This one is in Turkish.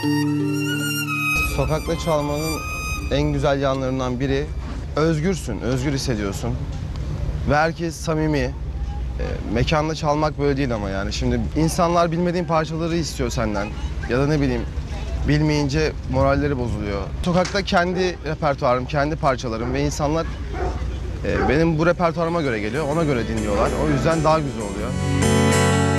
Sokakta çalmanın en güzel yanlarından biri özgürsün, özgür hissediyorsun. Ve herkes samimi. Mekanda çalmak böyle değil ama yani. Şimdi insanlar bilmediğin parçaları istiyor senden. Ya da ne bileyim, bilmeyince moralleri bozuluyor. Sokakta kendi repertuarım, kendi parçalarım ve insanlar benim bu repertuarıma göre geliyor, ona göre dinliyorlar. O yüzden daha güzel oluyor.